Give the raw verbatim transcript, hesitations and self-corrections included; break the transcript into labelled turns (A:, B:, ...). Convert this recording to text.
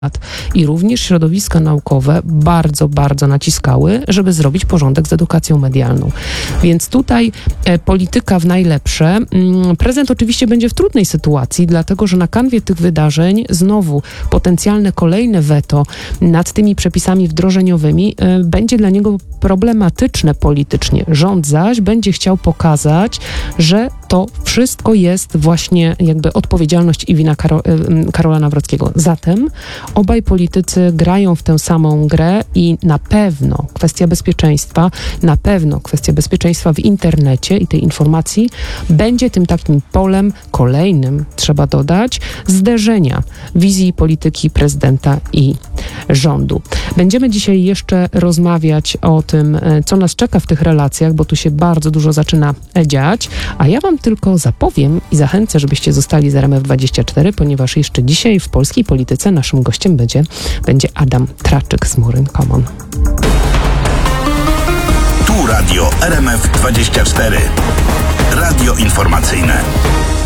A: I również środowiska naukowe bardzo, bardzo naciskały, żeby zrobić porządek z edukacją medialną. Więc tutaj e, polityka w najlepsze. Mm, prezydent oczywiście będzie w trudnej sytuacji, dlatego że na kanwie tych wydarzeń znowu potencjalne kolejne weto nad tymi przepisami wdrożeniowymi e, będzie dla niego problematyczne politycznie. Rząd zaś będzie chciał pokazać, że to wszystko jest właśnie jakby odpowiedzialność i wina Karo, e, Karola Nawrockiego. Zatem obaj politycy grają w tę samą grę i na pewno kwestia bezpieczeństwa, na pewno kwestia bezpieczeństwa w internecie i tej informacji będzie tym takim polem kolejnym, trzeba dodać, zderzenia wizji polityki prezydenta i rządu. Będziemy dzisiaj jeszcze rozmawiać o tym, co nas czeka w tych relacjach, bo tu się bardzo dużo zaczyna dziać, a ja wam tylko zapowiem i zachęcę, żebyście zostali z R M F dwadzieścia cztery, ponieważ jeszcze dzisiaj w polskiej polityce naszym gościem będzie, będzie Adam Traczyk z Muryn Common.
B: Tu Radio R M F dwadzieścia cztery. Radio informacyjne.